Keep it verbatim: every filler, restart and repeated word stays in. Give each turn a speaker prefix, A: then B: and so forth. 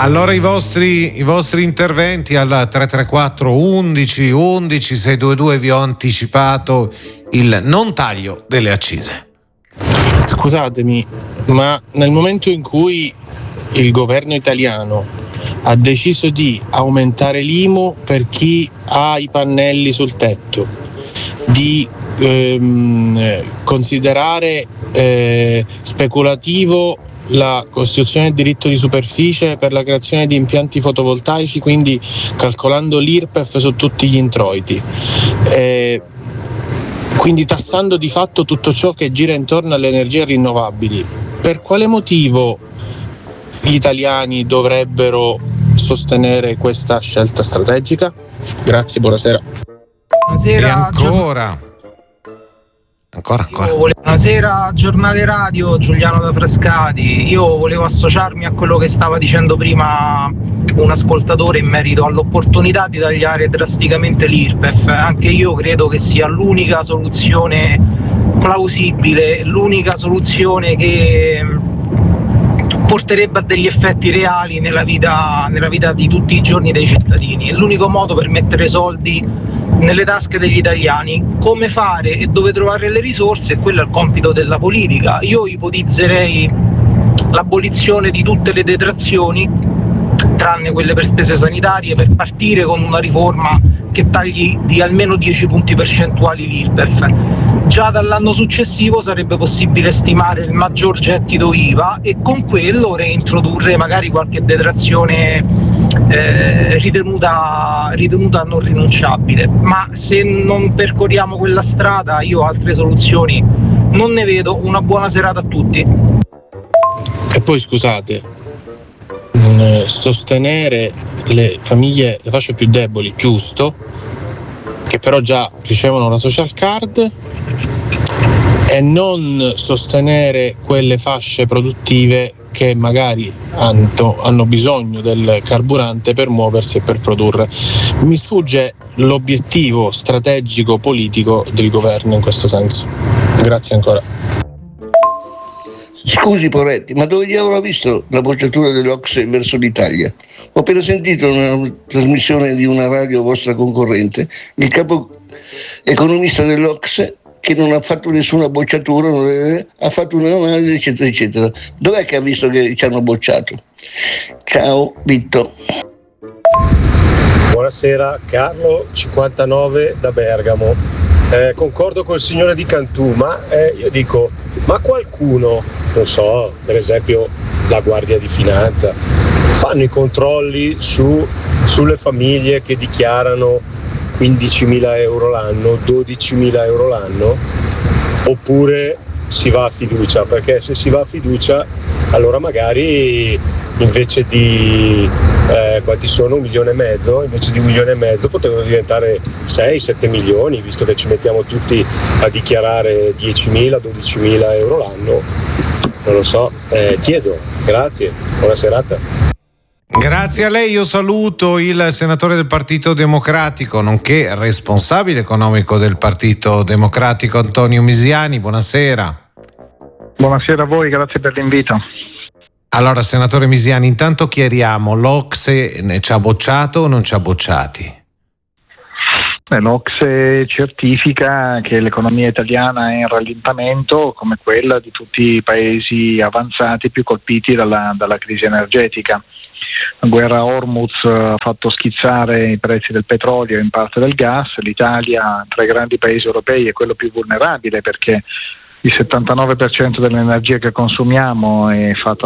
A: Allora i vostri, i vostri interventi al tre tre quattro undici undici sei due due, vi ho anticipato il non taglio delle accise.
B: Scusatemi, ma nel momento in cui il governo italiano ha deciso di aumentare l'I M U per chi ha i pannelli sul tetto, di ehm, considerare eh, speculativo la costituzione del diritto di superficie per la creazione di impianti fotovoltaici, quindi calcolando l'I R P E F su tutti gli introiti, eh, quindi tassando di fatto tutto ciò che gira intorno alle energie rinnovabili, per quale motivo gli italiani dovrebbero sostenere questa scelta strategica? Grazie, buonasera.
C: Buonasera.
A: E ancora ancora ancora
C: Volevo... Buonasera, giornale radio, Giuliano da Frascati. Io volevo associarmi a quello che stava dicendo prima un ascoltatore in merito all'opportunità di tagliare drasticamente l'I R P E F. Anche io credo che sia l'unica soluzione plausibile, l'unica soluzione che porterebbe a degli effetti reali nella vita, nella vita di tutti i giorni dei cittadini. È l'unico modo per mettere soldi nelle tasche degli italiani. Come fare e dove trovare le risorse, quello è il compito della politica. Io ipotizzerei l'abolizione di tutte le detrazioni, tranne quelle per spese sanitarie, per partire con una riforma che tagli di almeno dieci punti percentuali l'I R P E F. Già dall'anno successivo sarebbe possibile stimare il maggior gettito I V A e con quello reintrodurre magari qualche detrazione eh, ritenuta, ritenuta non rinunciabile. Ma se non percorriamo quella strada, io altre soluzioni non ne vedo. Una buona serata a tutti.
B: E poi scusate, sostenere le famiglie, le fasce più deboli, giusto, che però già ricevono la social card, e non sostenere quelle fasce produttive che magari hanno, hanno bisogno del carburante per muoversi e per produrre. Mi sfugge l'obiettivo strategico politico del governo in questo senso. Grazie ancora.
D: Scusi Poretti, ma dove diavolo ha visto la bocciatura dell'O C S E verso l'Italia? Ho appena sentito una trasmissione di una radio vostra concorrente, il capo economista dell'O C S E, che non ha fatto nessuna bocciatura, non ha fatto un'analisi eccetera eccetera. Dov'è che ha visto che ci hanno bocciato? Ciao Vitto.
E: Buonasera, Carlo cinquantanove da Bergamo. Eh, concordo col signore di Cantù, ma eh, io dico, ma qualcuno, non so, per esempio la Guardia di Finanza, fanno i controlli su, sulle famiglie che dichiarano quindicimila euro l'anno, dodicimila euro l'anno, oppure si va a fiducia? Perché se si va a fiducia, allora magari invece di eh, quanti sono? Un milione e mezzo, invece di un milione e mezzo potevano diventare sei sette milioni, visto che ci mettiamo tutti a dichiarare diecimila dodicimila euro l'anno. Non lo so, eh, chiedo. Grazie, buona serata.
A: Grazie a lei, io saluto il senatore del Partito Democratico, nonché responsabile economico del Partito Democratico, Antonio Misiani. Buonasera.
F: Buonasera a voi, grazie per l'invito.
A: Allora, senatore Misiani, intanto chiariamo, l'O C S E ci ha bocciato o non ci ha bocciati?
F: Beh, l'O C S E certifica che l'economia italiana è in rallentamento, come quella di tutti i paesi avanzati più colpiti dalla, dalla crisi energetica. La guerra a Hormuz ha fatto schizzare i prezzi del petrolio e in parte del gas. L'Italia, tra i grandi paesi europei, è quello più vulnerabile perché il settantanove per cento dell'energia che consumiamo è fatta